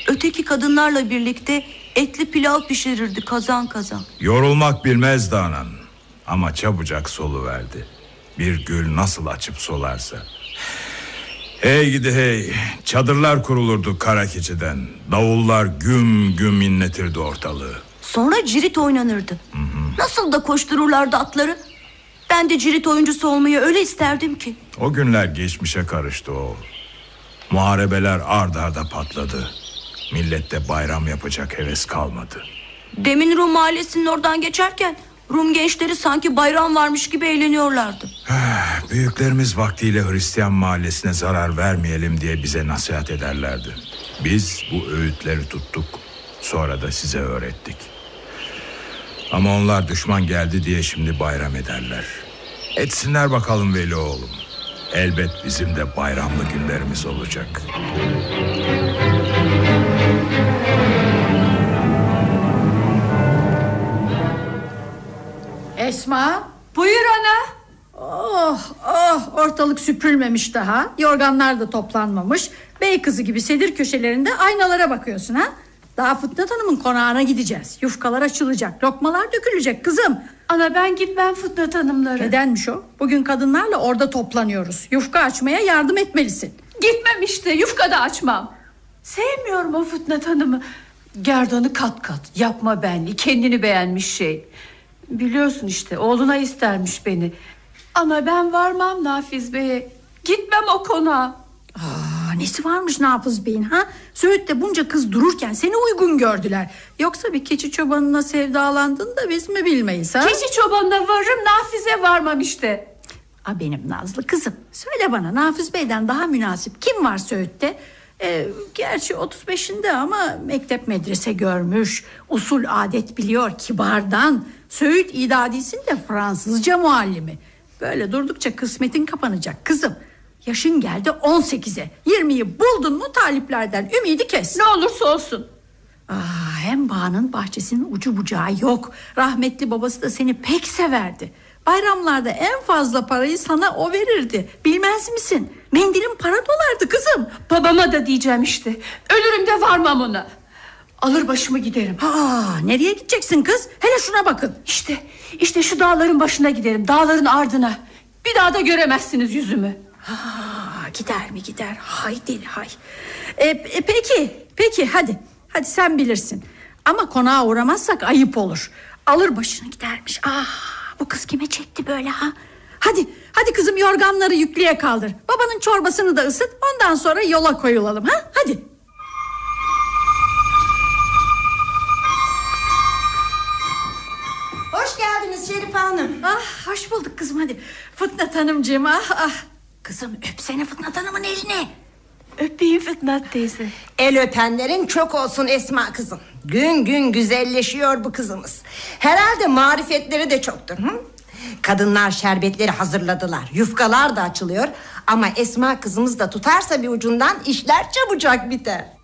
öteki kadınlarla birlikte etli pilav pişirirdi kazan kazan. Yorulmak bilmezdi anan ama çabucak soluverdi. Bir gül nasıl açıp solarsa. Hey gidi hey, çadırlar kurulurdu kara keçiden. Davullar güm güm inletirdi ortalığı. Sonra cirit oynanırdı. Nasıl da koştururlardı atları. Ben de cirit oyuncusu olmayı öyle isterdim ki. O günler geçmişe karıştı o. Muharebeler ard arda patladı. Millette bayram yapacak heves kalmadı. Demin Rum mahallesinin oradan geçerken Rum gençleri sanki bayram varmış gibi eğleniyorlardı. Büyüklerimiz vaktiyle Hristiyan mahallesine zarar vermeyelim diye bize nasihat ederlerdi. Biz bu öğütleri tuttuk. Sonra da size öğrettik. Ama onlar düşman geldi diye şimdi bayram ederler. Etsinler bakalım veli oğlum. Elbet bizim de bayramlı günlerimiz olacak. Esma. Buyur ana. Ortalık süpürülmemiş daha. Yorganlar da toplanmamış. Bey kızı gibi sedir köşelerinde aynalara bakıyorsun ha. Daha Fıtnat Hanım'ın konağına gideceğiz. Yufkalar açılacak, lokmalar dökülecek kızım. Ana ben gitmem Fıtnat Hanımlara. Nedenmiş o? Bugün kadınlarla orada toplanıyoruz. Yufka açmaya yardım etmelisin. Gitmem işte, yufka da açmam. Sevmiyorum o Fıtnat Hanım'ı. Gerdanı kat kat, yapma benli, kendini beğenmiş şey. Biliyorsun işte, oğluna istermiş beni. Ana ben varmam Nafiz Bey'e. Gitmem o konağa. Nesi varmış Nafiz Bey'in ha? Söğüt'te bunca kız dururken seni uygun gördüler. Yoksa bir keçi çobanına sevdalandın da biz mi bilmeyiz ha? Keçi çobanına varırım, Nafiz'e varmam işte. Benim nazlı kızım, söyle bana Nafiz Bey'den daha münasip kim var Söğüt'te? Gerçi 35'inde ama mektep medrese görmüş, usul adet biliyor, kibardan. Söğüt idadisinde Fransızca muallimi. Böyle durdukça kısmetin kapanacak kızım. Yaşın geldi 18'e, 20'yi buldun mu taliplerden ümidi kes. Ne olursa olsun. Hem bağının bahçesinin ucu bucağı yok. Rahmetli babası da seni pek severdi. Bayramlarda en fazla parayı sana o verirdi. Bilmez misin? Mendilin para dolardı kızım. Babama da diyeceğim işte. Ölürüm de varmam ona. Alır başımı giderim. Nereye gideceksin kız? Hele şuna bakın. İşte şu dağların başına giderim. Dağların ardına. Bir daha da göremezsiniz yüzümü. Gider mi gider? Hay deli hay. Peki hadi sen bilirsin. Ama konağa uğramazsak ayıp olur. Alır başını gidermiş. Bu kız kime çekti böyle ha? Hadi kızım, yorganları yüklüğe kaldır. Babanın çorbasını da ısıt. Ondan sonra yola koyulalım ha? Hadi. Hoş geldiniz Şerife Hanım. Hoş bulduk kızım, hadi. Fıtnat Hanımcığım Kızım öpsene Fıtnat Hanım'ın elini. Öpeyim Fıtnat teyze. El öpenlerin çok olsun Esma kızım. Gün gün güzelleşiyor bu kızımız. Herhalde marifetleri de çoktur. Kadınlar şerbetleri hazırladılar. Yufkalar da açılıyor. Ama Esma kızımız da tutarsa bir ucundan işler çabucak biter.